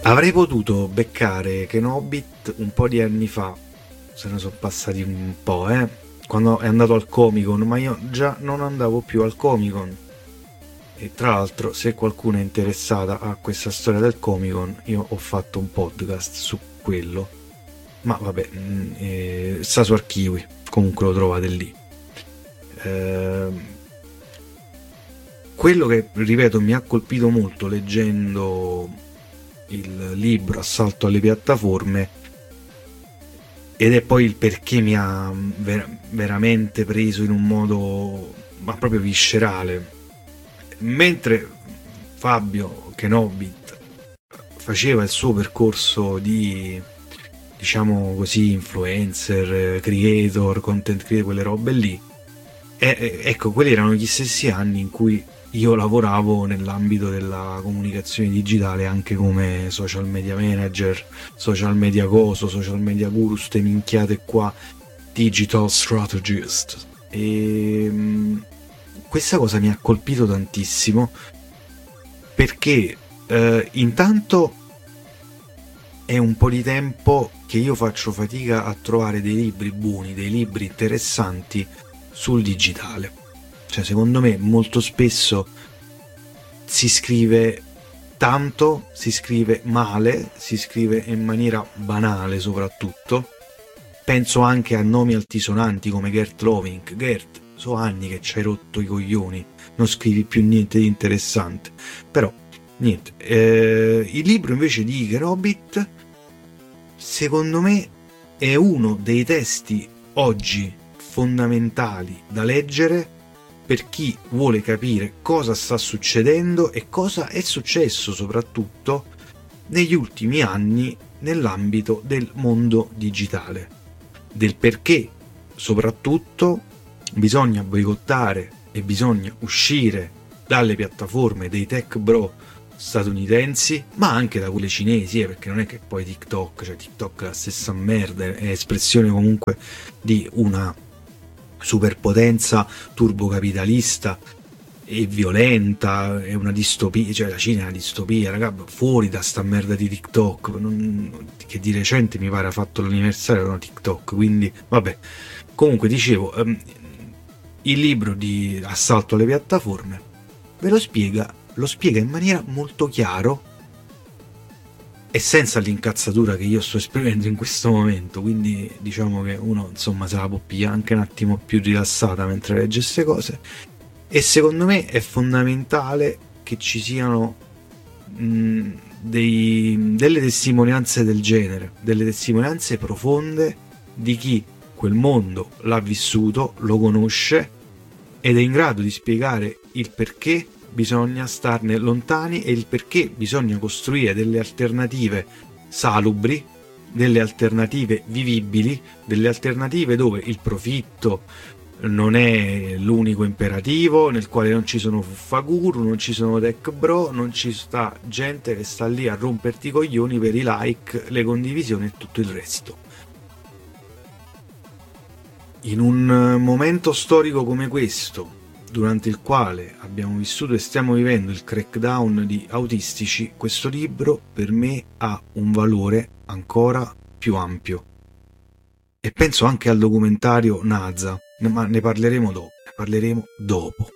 Avrei potuto beccare Kenobit un po' di anni fa, se ne sono passati un po', quando è andato al Comic Con, ma io già non andavo più al Comic Con. E tra l'altro, se qualcuno è interessata a questa storia del Comic Con, io ho fatto un podcast su quello, ma vabbè, sta su Archivi, comunque lo trovate lì. Quello che, ripeto, mi ha colpito molto leggendo il libro Assalto alle piattaforme, ed è poi il perché mi ha veramente preso in un modo ma proprio viscerale. Mentre Fabio Kenobit faceva il suo percorso di, diciamo così, influencer, creator, content creator, quelle robe lì, ecco, quelli erano gli stessi anni in cui io lavoravo nell'ambito della comunicazione digitale anche come social media manager, social media coso, social media guru, ste minchiate qua, digital strategist. E questa cosa mi ha colpito tantissimo perché intanto è un po' di tempo che io faccio fatica a trovare dei libri buoni, dei libri interessanti sul digitale. Cioè, secondo me molto spesso si scrive tanto, si scrive male, si scrive in maniera banale soprattutto. Penso anche a nomi altisonanti come Gert Loving. Gert, so anni che ci hai rotto i coglioni, non scrivi più niente di interessante. Però niente, il libro invece di Kenobit secondo me è uno dei testi oggi fondamentali da leggere per chi vuole capire cosa sta succedendo e cosa è successo soprattutto negli ultimi anni nell'ambito del mondo digitale, del perché soprattutto bisogna boicottare e bisogna uscire dalle piattaforme dei tech bro statunitensi, ma anche da quelle cinesi, perché non è che poi TikTok è la stessa merda, è espressione comunque di una superpotenza turbocapitalista e violenta, è una distopia, cioè la Cina è una distopia, raga, fuori da sta merda di TikTok, che di recente mi pare ha fatto l'anniversario di TikTok, quindi vabbè. Comunque dicevo, il libro di Assalto alle piattaforme ve lo spiega in maniera molto chiaro e senza l'incazzatura che io sto esprimendo in questo momento, quindi diciamo che uno insomma se la può pigliare anche un attimo più rilassata mentre legge queste cose. E secondo me è fondamentale che ci siano delle testimonianze del genere, delle testimonianze profonde di chi quel mondo l'ha vissuto, lo conosce ed è in grado di spiegare il perché bisogna starne lontani e il perché bisogna costruire delle alternative salubri, delle alternative vivibili, delle alternative dove il profitto non è l'unico imperativo, nel quale non ci sono fuffaguru, non ci sono tech bro, non ci sta gente che sta lì a romperti i coglioni per i like, le condivisioni e tutto il resto. In un momento storico come questo, durante il quale abbiamo vissuto e stiamo vivendo il crackdown di autistici, questo libro per me ha un valore ancora più ampio. E penso anche al documentario NASA, ma ne parleremo dopo.